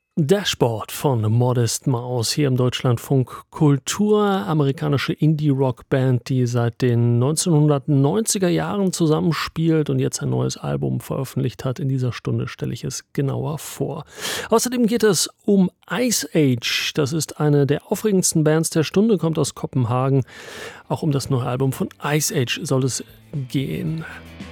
Dashboard von Modest Mouse hier im Deutschlandfunk Kultur, amerikanische Indie-Rock-Band, die seit den 1990er Jahren zusammenspielt und jetzt ein neues Album veröffentlicht hat. In dieser Stunde stelle ich es genauer vor. Außerdem geht es um Ice Age. Das ist eine der aufregendsten Bands der Stunde, kommt aus Kopenhagen. Auch um das neue Album von Ice Age soll es gehen.